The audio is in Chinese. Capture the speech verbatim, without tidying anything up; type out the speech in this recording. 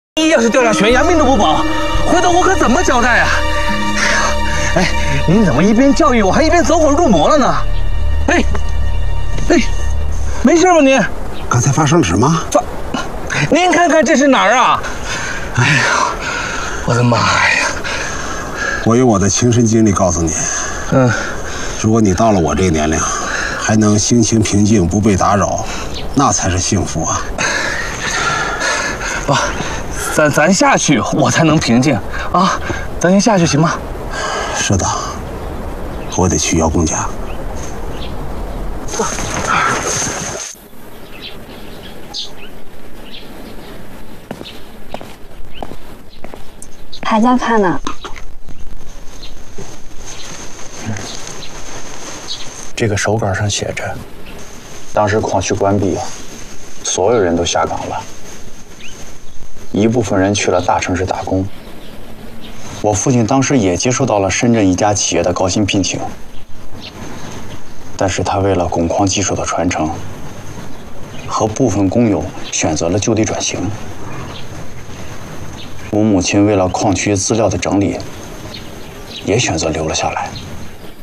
你要是掉下悬崖，命都不保，回头我可怎么交代啊？哎，您怎么一边教育我，还一边走火入魔了呢？哎，哎，没事吧您？ 刚才发生了什么？ 发，您看看这是哪儿啊？哎呀，我的妈呀！ 我用我的亲身经历告诉你， 嗯， 如果你到了我这个年龄，还能心情平静，不被打扰，那才是幸福啊！ 爸，咱咱下去，我才能平静啊！咱先下去行吗？ 是的，我得去姚公家。 还在看呢。 这个手稿上写着，当时矿区关闭，所有人都下岗了，一部分人去了大城市打工。我父亲当时也接受到了深圳一家企业的高薪聘请，但是他为了汞矿技术的传承，和部分工友选择了就地转型。我母亲为了矿区资料的整理，也选择留了下来。